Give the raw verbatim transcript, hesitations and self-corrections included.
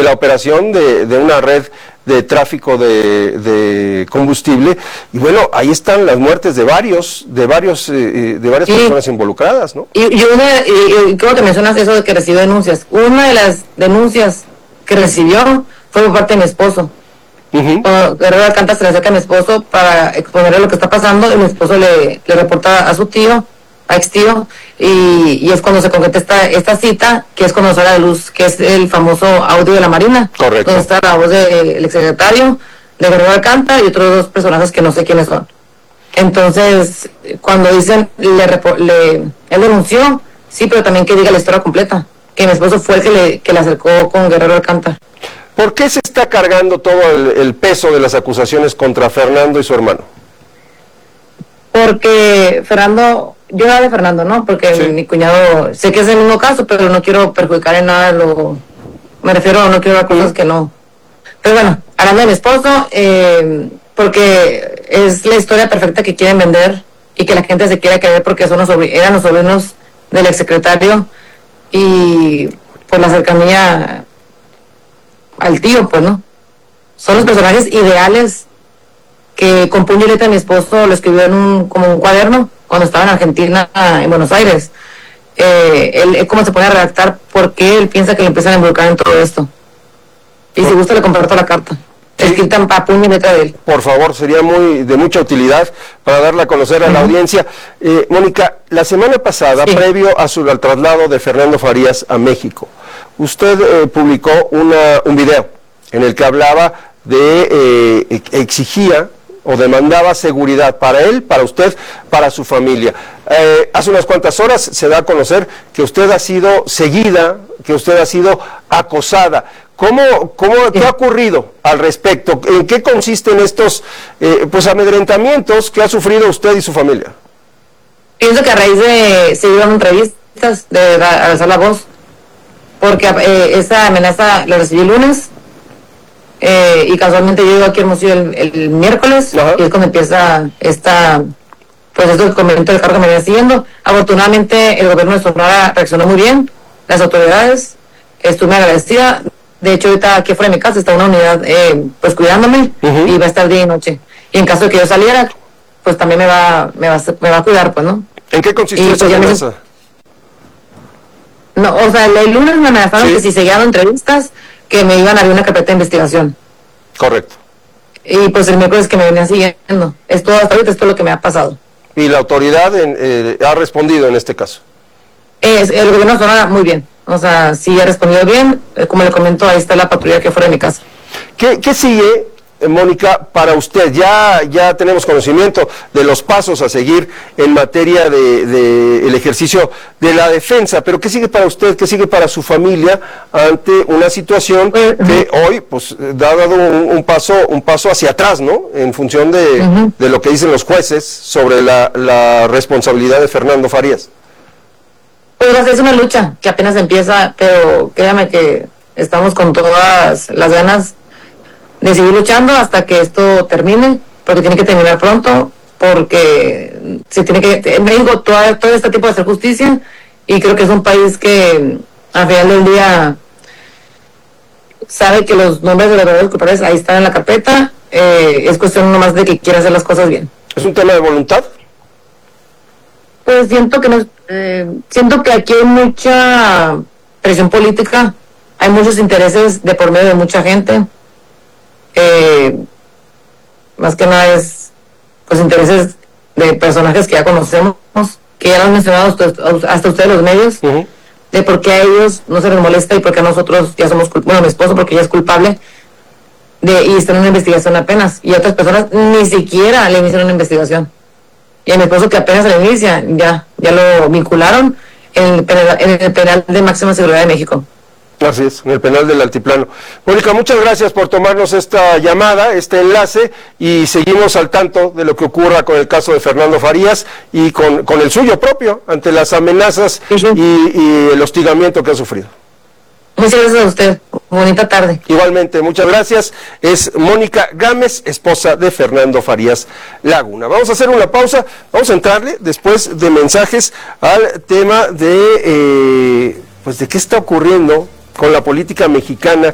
de la operación de, de una red de tráfico de, de combustible, y bueno, ahí están las muertes de varios, de varios, eh, de varias sí. personas involucradas, ¿no? Y, y una, y, y creo que mencionas eso de que recibió denuncias. Una de las denuncias que recibió fue por parte de mi esposo. Uh-huh. Guerrero Alcántara se le acerca a mi esposo para exponerle lo que está pasando, y mi esposo le, le reporta a su tío, a ex tío, y, y es cuando se concreta esta, esta cita, que es cuando sale a la luz, que es el famoso audio de la Marina. Correcto. Donde está la voz del exsecretario de Guerrero Alcántara y otros dos personajes que no sé quiénes son. Entonces, cuando dicen, le, le él denunció, sí, pero también que diga la historia completa, que mi esposo fue el que le, que le acercó con Guerrero Alcántara. ¿Por qué se está cargando todo el, el peso de las acusaciones contra Fernando y su hermano? Porque Fernando, yo era de Fernando, ¿no? Porque sí. mi cuñado, sé que es el mismo caso, pero no quiero perjudicar en nada, lo, me refiero, no quiero dar cosas sí. que no. Pero bueno, hablando de mi esposo, eh, porque es la historia perfecta que quieren vender y que la gente se quiere creer porque son los eran los sobrinos del exsecretario y por la cercanía al tío, pues, ¿no? Son los personajes ideales que con puño y letra mi esposo lo escribió en un, como un cuaderno cuando estaba en Argentina, en Buenos Aires. Eh, él, él cómo se pone a redactar por qué él piensa que le empiezan a involucrar en todo esto. Y por... si gusta le comparto la carta. Sí. Escrita a puño y letra de él. Por favor, sería muy de mucha utilidad para darle a conocer a uh-huh. la audiencia. Eh, Mónica, la semana pasada, sí. previo a su, al traslado de Fernando Farías a México, usted eh, publicó una, un video en el que hablaba de, eh, exigía o demandaba seguridad para él, para usted, para su familia. Eh, hace unas cuantas horas se da a conocer que usted ha sido seguida, que usted ha sido acosada. ¿Cómo, cómo, qué ha ocurrido al respecto? ¿En qué consisten estos eh, pues amedrentamientos que ha sufrido usted y su familia? Pienso que a raíz de seguir dando entrevistas, de alzar la voz, porque eh, esa amenaza la recibí el lunes, eh, y casualmente yo llego aquí a Hermosillo el, el miércoles, Ajá. y es cuando empieza esta, pues esto que comentó el cargo que me viene siguiendo. Afortunadamente el gobierno de Sonora reaccionó muy bien, las autoridades, estuve muy agradecida. De hecho, ahorita aquí fuera de mi casa está una unidad eh, pues cuidándome, uh-huh. y va a estar día y noche. Y en caso de que yo saliera, pues también me va, me va, me va a cuidar, pues, ¿no? ¿En qué consiste esa pues, amenaza? No, o sea, el lunes me amenazaron sí. que si seguía dando entrevistas, que me iban a abrir una carpeta de investigación. Correcto. Y pues el miércoles que me venían siguiendo. Es todo hasta ahorita, esto es lo que me ha pasado. ¿Y la autoridad en, eh, ha respondido en este caso? Es, el gobierno de Sonora, muy bien. O sea, sí ha respondido bien. Eh, como le comento, ahí está la patrulla que fuera de mi casa. ¿Qué, qué sigue, Mónica, para usted? Ya, ya tenemos conocimiento de los pasos a seguir en materia de, de el ejercicio de la defensa, pero ¿qué sigue para usted? ¿Qué sigue para su familia ante una situación uh-huh. que hoy pues ha dado un, un paso un paso hacia atrás, ¿no? En función de, uh-huh. de lo que dicen los jueces sobre la, la responsabilidad de Fernando Farías. Pues es una lucha que apenas empieza, pero créame que estamos con todas las ganas de seguir luchando hasta que esto termine, porque tiene que terminar pronto, porque se tiene que, en México todo, todo este tipo de hacer justicia, y creo que es un país que al final del día sabe que los nombres de los verdaderos culpables ahí están en la carpeta, eh, es cuestión nomás de que quiera hacer las cosas bien. ¿Es un tema de voluntad? Pues siento que no, eh, siento que aquí hay mucha presión política, hay muchos intereses de por medio de mucha gente. Eh, más que nada es pues intereses de personajes que ya conocemos, que ya lo han mencionado hasta ustedes los medios, uh-huh. de por qué a ellos no se les molesta y por qué a nosotros ya somos culpables, bueno, mi esposo porque ya es culpable de, y está en una investigación apenas, y otras personas ni siquiera le iniciaron una investigación, y a mi esposo que apenas se le inicia, ya, ya lo vincularon en el penal, en el penal de máxima seguridad de México. Así es, en el penal del Altiplano. Mónica, muchas gracias por tomarnos esta llamada, este enlace, y seguimos al tanto de lo que ocurra con el caso de Fernando Farías y con, con el suyo propio, ante las amenazas sí, sí. Y, y el hostigamiento que ha sufrido. Muchas gracias a usted, bonita tarde. Igualmente, muchas gracias. Es Mónica Gámez, esposa de Fernando Farías Laguna. Vamos a hacer una pausa, vamos a entrarle después de mensajes al tema de, eh, pues de qué está ocurriendo con la política mexicana